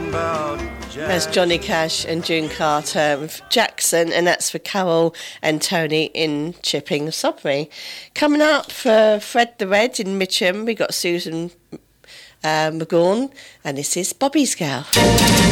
talking about jazz. That's Johnny Cash and June Carter with Jackson, and that's for Carol and Tony in Chipping Sodbury. Coming up for Fred the Red in Mitcham, we got Susan McGaughan, and this is Bobby's Girl.